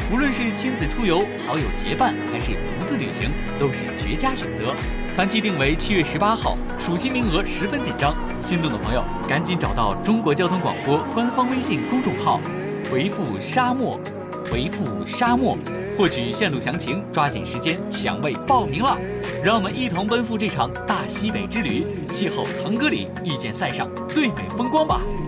无论是亲子出游、好友结伴，还是独自旅行，都是绝佳选择。团期定为7月18号，暑期名额十分紧张，心动的朋友赶紧找到中国交通广播官方微信公众号，回复沙漠，获取线路详情，抓紧时间抢位报名了。让我们一同奔赴这场大西北之旅，邂逅腾格里，遇见塞上最美风光吧。